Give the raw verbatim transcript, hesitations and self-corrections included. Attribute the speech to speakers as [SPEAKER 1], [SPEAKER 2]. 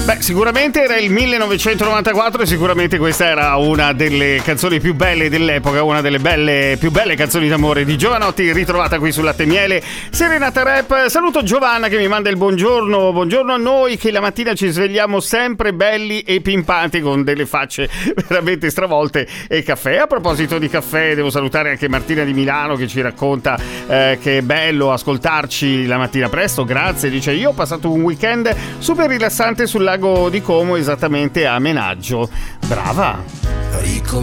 [SPEAKER 1] Beh, sicuramente era il millenovecentonovantaquattro e sicuramente questa era una delle canzoni più belle dell'epoca, una delle belle, più belle canzoni d'amore di Jovanotti, ritrovata qui su Latte e Miele. Serenata Rap, saluto Giovanna che mi manda il buongiorno, buongiorno a noi che la mattina ci svegliamo sempre belli e pimpanti con delle facce veramente stravolte e caffè. A proposito di caffè, devo salutare anche Martina di Milano che ci racconta eh, che è bello ascoltarci la mattina presto, grazie, dice io ho passato un weekend super rilassante sul lago di Como, esattamente a Menaggio. Brava.